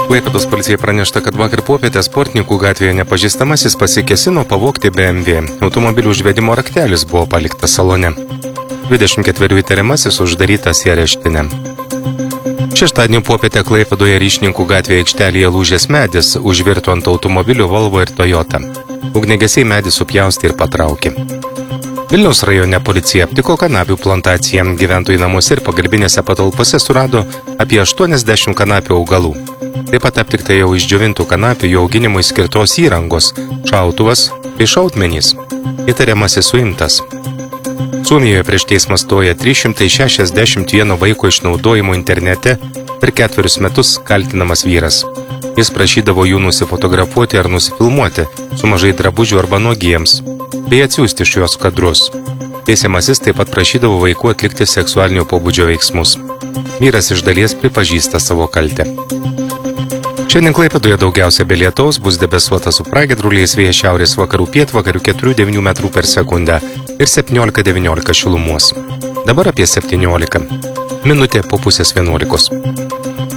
Klaipėdos policijai pranešta, kad vakar popietę Sportininkų gatvėje nepažįstamasis pasikėsino pavogti BMW. Automobilių užvedimo raktelis buvo paliktas salone. 24 įtariamasis uždarytas į areštinę. Šeštadienį popietę Klaipėdoje Ryšininkų gatvėje aikštelėje lūžęs medis užvirto ant automobilių Volvo ir Toyota. Ugniagesiai medį supjaustė ir patraukė. Vilniaus rajone policija aptiko kanapių plantaciją. Gyventojai namuose ir pagalbinėse patalpose surado apie 80 kanapių augalų. Taip pat aptikta jau išdžiovintų kanapių jų auginimui skirtos įrangos, šautuvas bei šautmenys. Įtariamasis suimtas. Suomijoje prieš teismą stoja 361 vaiko išnaudojimu internete per 4 metus kaltinamas vyras. Jis prašydavo jų nusifotografuoti ar nusifilmuoti su mažai drabužių arba nuogiems, bei atsiųsti šios kadrus. Teisiamasis taip pat prašydavo vaikų atlikti seksualinio pobūdžio veiksmus. Vyras iš dalies pripažįsta savo kaltę. Šiandien Klaipėdoje daugiausia be lietaus, bus debesuota su pragiedruliais, vėjas šiaurės vakarų pietvakarių 4–9 metrų per sekundę ir 17–19 šilumos. Dabar apie 17. Minutė po pusės 11.